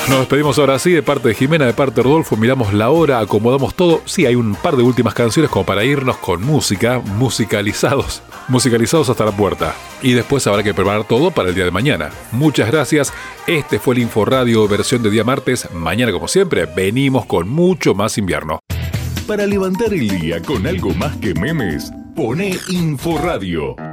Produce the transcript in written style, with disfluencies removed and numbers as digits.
Nos despedimos ahora sí, de parte de Jimena, de parte de Rodolfo. Miramos la hora, acomodamos todo. Sí, hay un par de últimas canciones como para irnos con música, musicalizados hasta la puerta. Y después habrá que preparar todo para el día de mañana. Muchas gracias. Este fue el Inforadio versión de día martes. Mañana, como siempre, venimos con mucho más invierno. Para levantar el día con algo más que memes, poné Inforadio.